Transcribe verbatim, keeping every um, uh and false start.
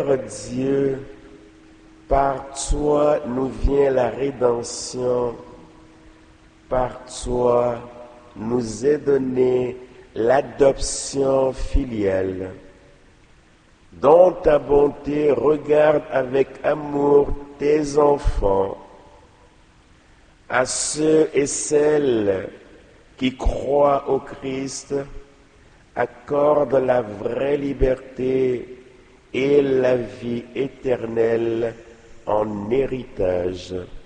Dieu, par toi nous vient la rédemption, par toi nous est donnée l'adoption filiale. Dans ta bonté, regarde avec amour tes enfants, à ceux et celles qui croient au Christ, accorde la vraie liberté et la vie éternelle en héritage.